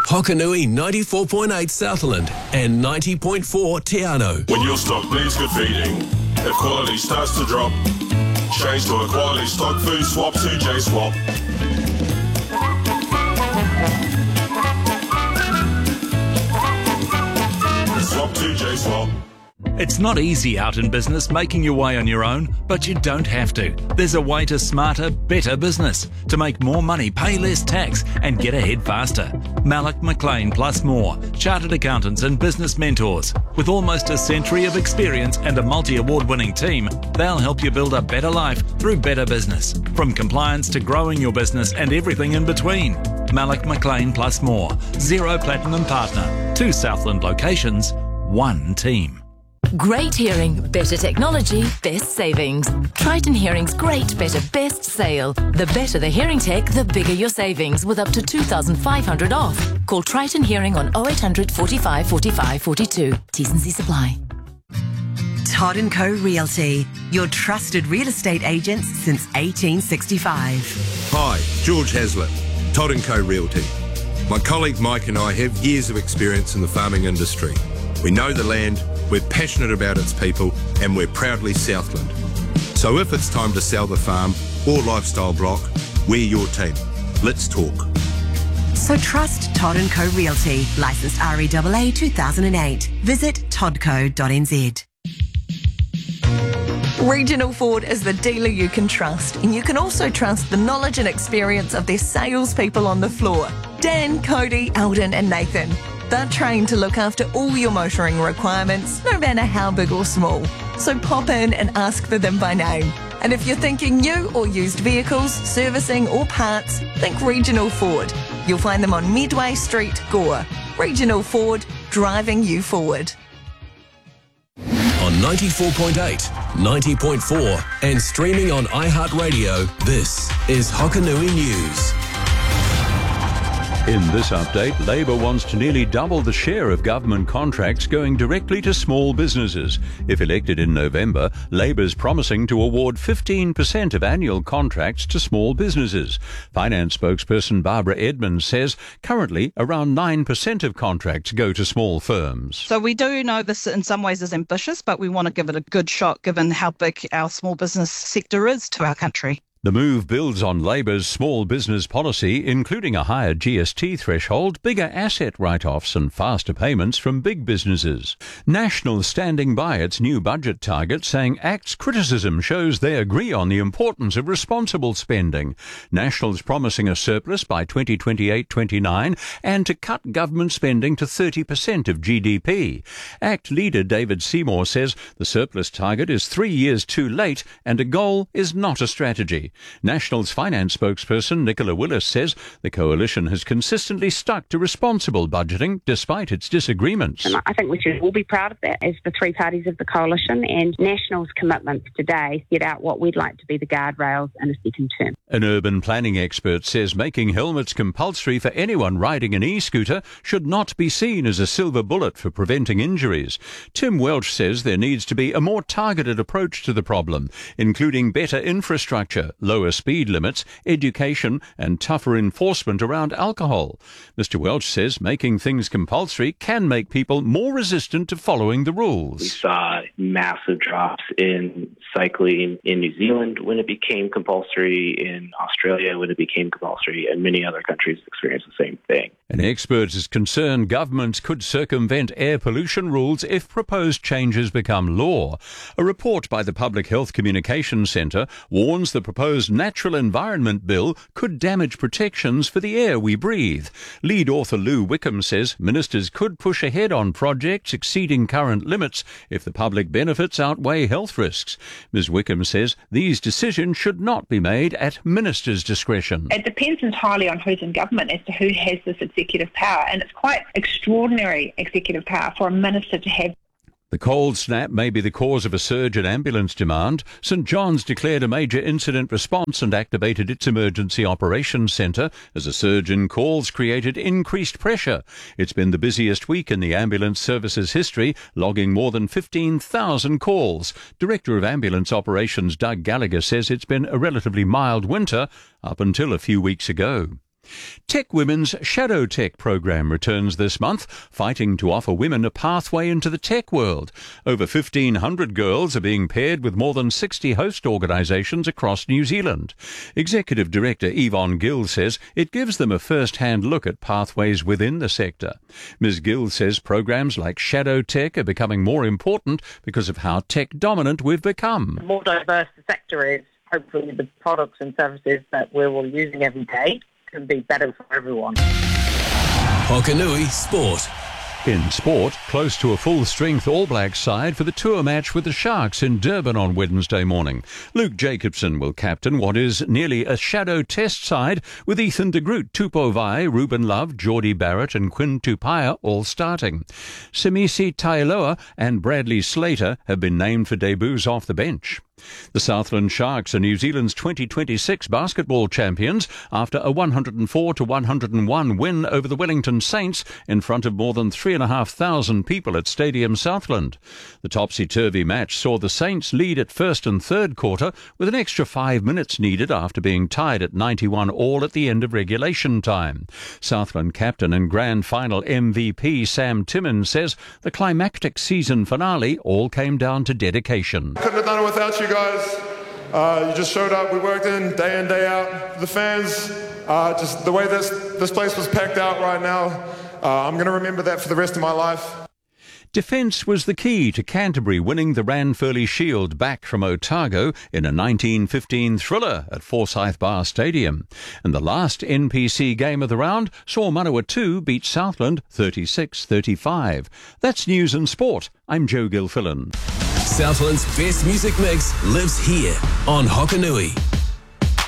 Hokanui 94.8 Southland and 90.4 Te Anau. When your stock needs good feeding, if quality starts to drop, change to a quality stock food swap to J-Swap. Swap to J-Swap. It's not easy out in business making your way on your own, but you don't have to. There's a way to smarter, better business, to make more money, pay less tax and get ahead faster. Malloch McLean plus more, chartered accountants and business mentors. With almost a century of experience and a multi-award winning team, they'll help you build a better life through better business. From compliance to growing your business and everything in between. Malloch McLean plus more, Zero Platinum Partner, 2 Southland locations, 1 team. Great hearing, better technology, best savings. Triton Hearing's great, better, best sale. The better the hearing tech, the bigger your savings, with up to 2,500 off. Call Triton Hearing on 0800 45 45 42. T's and C's apply. Todd & Co Realty, your trusted real estate agents since 1865. Hi, George Hazlitt, Todd & Co Realty. My colleague Mike and I have years of experience in the farming industry. We know the land, we're passionate about its people, and we're proudly Southland. So if it's time to sell the farm or lifestyle block, we're your team. Let's talk. So trust Todd & Co Realty, licensed REAA 2008. Visit toddco.nz. Regional Ford is the dealer you can trust, and you can also trust the knowledge and experience of their salespeople on the floor. Dan, Cody, Eldon and Nathan. They're trained to look after all your motoring requirements, no matter how big or small. So pop in and ask for them by name. And if you're thinking new or used vehicles, servicing or parts, think Regional Ford. You'll find them on Medway Street, Gore. Regional Ford, driving you forward. On 94.8, 90.4 and streaming on iHeartRadio, this is Hokanui News. In this update, Labor wants to nearly double the share of government contracts going directly to small businesses. If elected in November, Labor's promising to award 15% of annual contracts to small businesses. Finance spokesperson Barbara Edmonds says currently around 9% of contracts go to small firms. So we do know this in some ways is ambitious, but we want to give it a good shot given how big our small business sector is to our country. The move builds on Labor's small business policy, including a higher GST threshold, bigger asset write-offs and faster payments from big businesses. Nationals standing by its new budget target, saying ACT's criticism shows they agree on the importance of responsible spending. Nationals promising a surplus by 2028-29 and to cut government spending to 30% of GDP. ACT leader David Seymour says the surplus target is 3 years too late and a goal is not a strategy. National's finance spokesperson Nicola Willis says the coalition has consistently stuck to responsible budgeting despite its disagreements. And I think we should all be proud of that as the three parties of the coalition, and National's commitments today set out what we'd like to be the guardrails in a second term. An urban planning expert says making helmets compulsory for anyone riding an e-scooter should not be seen as a silver bullet for preventing injuries. Tim Welch says there needs to be a more targeted approach to the problem, including better infrastructure, lower speed limits, education and tougher enforcement around alcohol. Mr. Welch says making things compulsory can make people more resistant to following the rules. We saw massive drops in cycling in New Zealand when it became compulsory, in Australia when it became compulsory, and many other countries experienced the same thing. An expert is concerned governments could circumvent air pollution rules if proposed changes become law. A report by the Public Health Communications Centre warns the proposed Natural Environment Bill could damage protections for the air we breathe. Lead author Lou Wickham says ministers could push ahead on projects exceeding current limits if the public benefits outweigh health risks. Ms Wickham says these decisions should not be made at ministers' discretion. It depends entirely on who's in government as to who has this executive power, and it's quite extraordinary executive power for a minister to have. The cold snap may be the cause of a surge in ambulance demand. St John's declared a major incident response and activated its emergency operations centre as a surge in calls created increased pressure. It's been the busiest week in the ambulance service's history, logging more than 15,000 calls. Director of Ambulance Operations Doug Gallagher says it's been a relatively mild winter up until a few weeks ago. Tech Women's Shadow Tech program returns this month, fighting to offer women a pathway into the tech world. Over 1,500 girls are being paired with more than 60 host organisations across New Zealand. Executive Director Yvonne Gill says it gives them a first-hand look at pathways within the sector. Ms Gill says programs like Shadow Tech are becoming more important because of how tech-dominant we've become. The more diverse the sector is, hopefully the products and services that we're all using every day can be better for everyone. Hokanui Sport. In sport, close to a full-strength All Blacks side for the tour match with the Sharks in Durban on Wednesday morning. Luke Jacobson will captain what is nearly a shadow test side with Ethan de Groot, Tupou Vai, Ruben Love, Geordie Barrett and Quinn Tupaia all starting. Simisi Tailoa and Bradley Slater have been named for debuts off the bench. The Southland Sharks are New Zealand's 2026 basketball champions after a 104-101 win over the Wellington Saints in front of more than 3,500 people at Stadium Southland. The topsy-turvy match saw the Saints lead at first and third quarter with an extra 5 minutes needed after being tied at 91 all at the end of regulation time. Southland captain and grand final MVP Sam Timmins says the climactic season finale all came down to dedication. Couldn't have done it without you guys. You just showed up. We worked in day out. The fans, just the way this place was packed out right now, I'm going to remember that for the rest of my life. Defence was the key to Canterbury winning the Ranfurly Shield back from Otago in a 1915 thriller at Forsyth Bar Stadium. And the last NPC game of the round saw Manawatu beat Southland 36-35. That's News and Sport. I'm Joe Gilfillan. Southland's best music mix lives here on Hokanui.